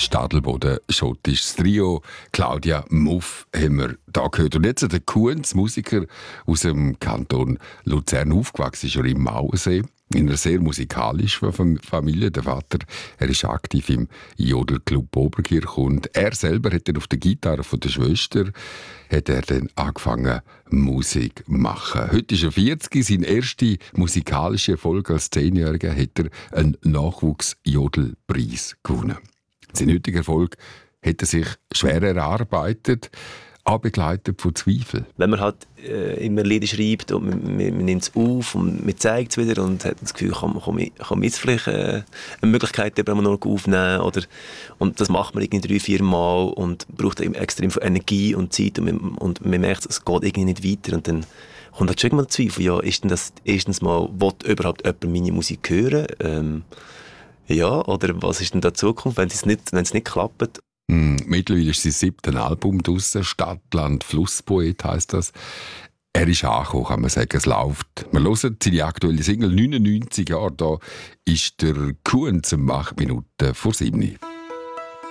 Stadelboden, schottisches Trio. Claudia Muff haben wir da gehört. Und jetzt der Kunz, Musiker aus dem Kanton Luzern, aufgewachsen ist er im Mauersee. In einer sehr musikalischen Familie. Der Vater, er ist aktiv im Jodelclub Oberkirch und er selber hat dann auf der Gitarre von der Schwester hat er dann angefangen Musik zu machen. Heute ist er 40, sein erster musikalischer Erfolg als 10-Jähriger hat er einen Nachwuchs-Jodelpreis gewonnen. Sein heutiger Erfolg hat er sich schwer erarbeitet, auch begleitet von Zweifeln. Wenn man halt immer Lieder schreibt und man nimmt es auf und man zeigt es wieder und hat das Gefühl, kann ich vielleicht eine Möglichkeit noch aufnehmen oder, und das macht man irgendwie 3-4 Mal und braucht extrem viel Energie und Zeit und man merkt, es geht irgendwie nicht weiter und dann kommt halt schon irgendwann der Zweifel, ja, ist denn das erstens mal, will überhaupt jemand meine Musik hören? Ja, oder was ist denn da die Zukunft, wenn es nicht klappt? Mittlerweile ist sein 7. Album draussen, «Stadtland Flusspoet» heisst das. Er ist angekommen, kann man sagen, es läuft. Wir hören seine aktuelle Single, 99 Jahre, da ist der Kuhn zum 8 Minuten vor 7.